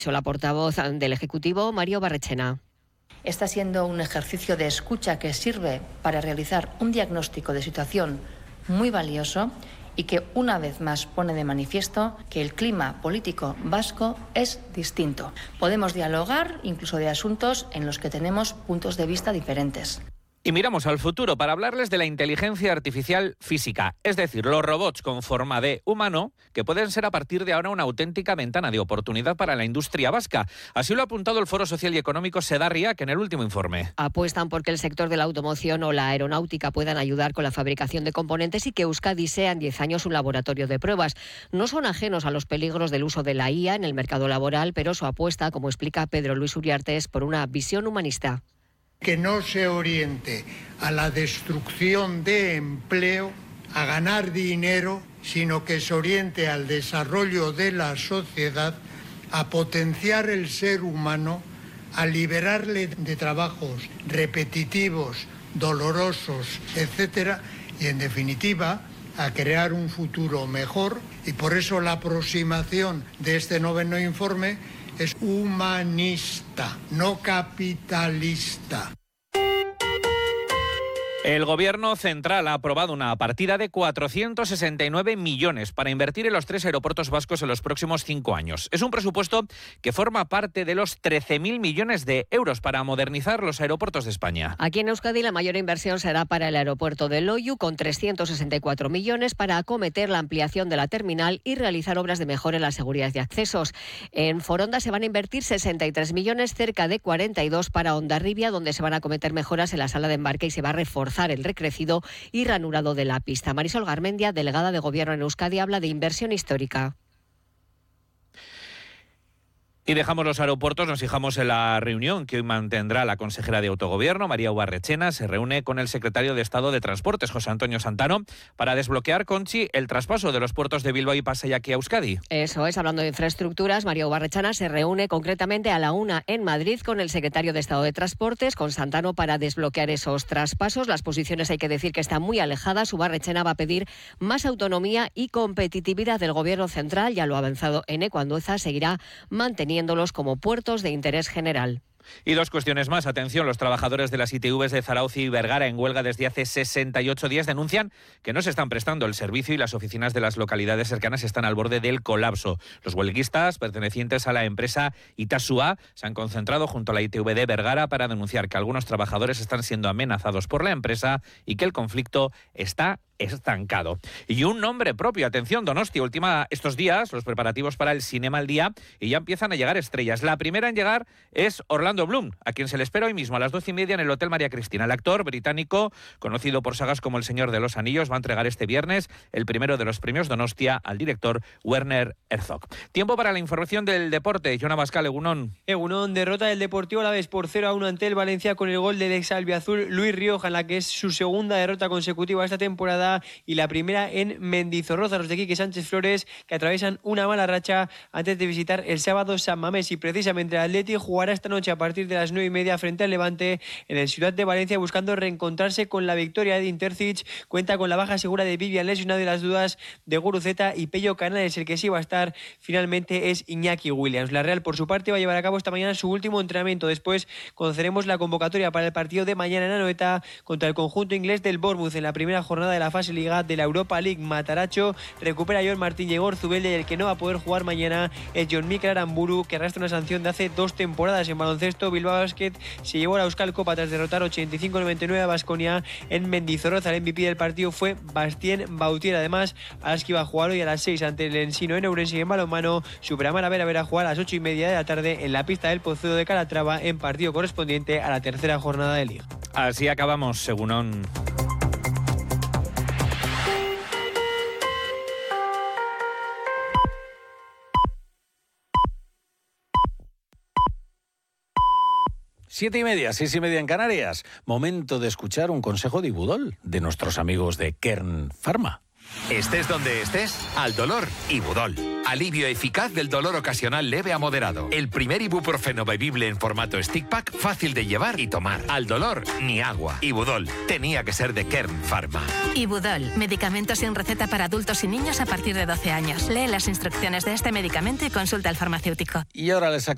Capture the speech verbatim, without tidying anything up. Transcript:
La portavoz del Ejecutivo, Mario Barrechena. Está siendo un ejercicio de escucha que sirve para realizar un diagnóstico de situación muy valioso y que una vez más pone de manifiesto que el clima político vasco es distinto. Podemos dialogar incluso de asuntos en los que tenemos puntos de vista diferentes. Y miramos al futuro para hablarles de la inteligencia artificial física, es decir, los robots con forma de humano, que pueden ser a partir de ahora una auténtica ventana de oportunidad para la industria vasca. Así lo ha apuntado el Foro Social y Económico Sedarria, que en el último informe. Apuestan porque el sector de la automoción o la aeronáutica puedan ayudar con la fabricación de componentes y que Euskadi sea en diez años un laboratorio de pruebas. No son ajenos a los peligros del uso de la I A en el mercado laboral, pero su apuesta, como explica Pedro Luis Uriarte, es por una visión humanista. Que no se oriente a la destrucción de empleo, a ganar dinero, sino que se oriente al desarrollo de la sociedad, a potenciar el ser humano, a liberarle de trabajos repetitivos, dolorosos, etcétera, y en definitiva a crear un futuro mejor. Y por eso la aproximación de este noveno informe es humanista, no capitalista. El Gobierno central ha aprobado una partida de cuatrocientos sesenta y nueve millones para invertir en los tres aeropuertos vascos en los próximos cinco años. Es un presupuesto que forma parte de los trece mil millones de euros para modernizar los aeropuertos de España. Aquí en Euskadi la mayor inversión será para el aeropuerto de Loiu, con trescientos sesenta y cuatro millones para acometer la ampliación de la terminal y realizar obras de mejora en la seguridad de accesos. En Foronda se van a invertir sesenta y tres millones, cerca de cuarenta y dos para Hondarribia, donde se van a acometer mejoras en la sala de embarque y se va a reforzar el recrecido y ranurado de la pista. Marisol Garmendia, delegada de Gobierno en Euskadi, habla de inversión histórica. Y dejamos los aeropuertos, nos fijamos en la reunión que hoy mantendrá la consejera de Autogobierno, María Barrechena. Se reúne con el secretario de Estado de Transportes, José Antonio Santano, para desbloquear, Conchi, el traspaso de los puertos de Bilbao y Pasaia aquí a Euskadi. Eso es, hablando de infraestructuras, María Barrechena se reúne concretamente a la una en Madrid con el secretario de Estado de Transportes, con Santano, para desbloquear esos traspasos. Las posiciones hay que decir que están muy alejadas. Su Barrechena va a pedir más autonomía y competitividad del Gobierno central. Ya lo ha avanzado en Ecuandueza, seguirá manteniendo como puertos de interés general. Y dos cuestiones más. Atención, los trabajadores de las I T Vs de Zarauz y Vergara, en huelga desde hace sesenta y ocho días, denuncian que no se están prestando el servicio y las oficinas de las localidades cercanas están al borde del colapso. Los huelguistas, pertenecientes a la empresa Itasua, se han concentrado junto a la I T V de Vergara para denunciar que algunos trabajadores están siendo amenazados por la empresa y que el conflicto está estancado. Y un nombre propio, atención, Donostia, última estos días los preparativos para el Cinema al Día y ya empiezan a llegar estrellas. La primera en llegar es Orlando Bloom, a quien se le espera hoy mismo a las doce y media en el Hotel María Cristina. El actor británico, conocido por sagas como El Señor de los Anillos, va a entregar este viernes el primero de los premios Donostia al director Werner Herzog. Tiempo para la información del deporte. Joan Abascal, Egunon. Egunon, derrota del Deportivo Alavés por cero a uno ante el Valencia con el gol del ex albiazul Luis Rioja, en la que es su segunda derrota consecutiva esta temporada y la primera en Mendizorroza. Los de Quique Sánchez Flores, que atraviesan una mala racha antes de visitar el sábado San Mamés, y precisamente el Atleti jugará esta noche a partir de las nueve y media frente al Levante en el Ciudad de Valencia, buscando reencontrarse con la victoria. Edin Terzic cuenta con la baja segura de Vivian lesionado y las dudas de Guruceta y Pello Canales. El que sí va a estar finalmente es Iñaki Williams. La Real, por su parte, va a llevar a cabo esta mañana su último entrenamiento. Después conoceremos la convocatoria para el partido de mañana en Anoeta contra el conjunto inglés del Bournemouth en la primera jornada de la fase Liga de la Europa League. Mataracho recupera a John Martín Yegor Zubeldia y el que no va a poder jugar mañana es John Mikel Aramburu, que arrastra una sanción de hace dos temporadas. En baloncesto, Bilbao Basket se llevó a la Euskal Copa tras derrotar ochenta y cinco a noventa y nueve a Baskonia en Mendizorroza. El M V P del partido fue Bastien Bautier. Además, Alaski va a jugar hoy a las seis ante el Ensino en Ourense. Y en balonmano, Superamara Vera verá jugar a las ocho y media de la tarde en la pista del Pozuelo de Calatrava, en partido correspondiente a la tercera jornada de Liga. Así acabamos, Segunón. Siete y media, seis y media en Canarias. Momento de escuchar un consejo de Ibudol, de nuestros amigos de Kern Pharma. Estés donde estés, al dolor, Ibudol. Alivio eficaz del dolor ocasional leve a moderado. El primer ibuprofeno bebible en formato stick pack, fácil de llevar y tomar. Al dolor, ni agua. Ibudol, tenía que ser de Kern Pharma. Ibudol, medicamento sin receta para adultos y niños a partir de doce años. Lee las instrucciones de este medicamento y consulta al farmacéutico. Y ahora les